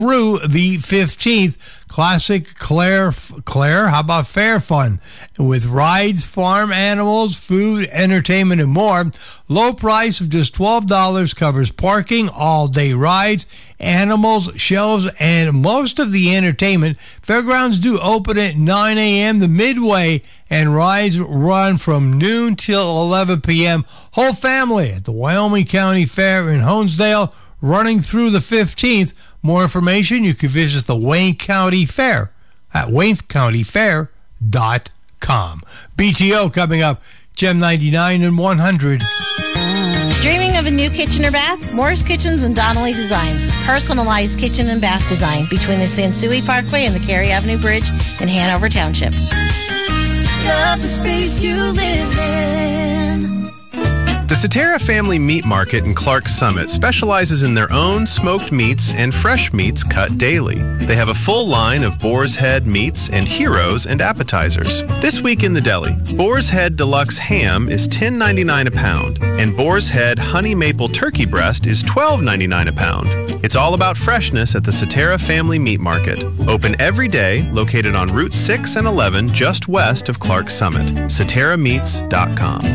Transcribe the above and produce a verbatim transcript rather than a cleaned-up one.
through the fifteenth. Classic Claire, Claire, how about Fair Fun? With rides, farm animals, food, entertainment, and more. Low price of just twelve dollars covers parking, all-day rides, animals, shelves, and most of the entertainment. Fairgrounds do open at nine a.m. to midway, and rides run from noon till eleven p.m. Whole family at the Wyoming County Fair in Honesdale, running through the fifteenth. More information, you can visit the Wayne County Fair at wayne county fair dot com. B T O coming up, Gem ninety-nine and one hundred. Dreaming of a new kitchen or bath? Morris Kitchens and Donnelly Designs. Personalized kitchen and bath design between the Sansui Parkway and the Cary Avenue Bridge in Hanover Township. Love the space you live in. The Cetera Family Meat Market in Clark Summit specializes in their own smoked meats and fresh meats cut daily. They have a full line of boar's head meats and heroes and appetizers. This week in the deli, boar's head deluxe ham is ten ninety-nine a pound, and boar's head honey maple turkey breast is twelve ninety-nine a pound. It's all about freshness at the Cetera Family Meat Market. Open every day, located on Route six and eleven just west of Clark Summit. Cetera Meats dot com.